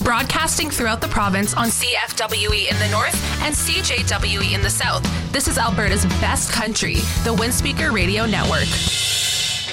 Broadcasting throughout the province on CFWE in the north and CJWE in the south. This is Alberta's best country, the Windspeaker Radio Network.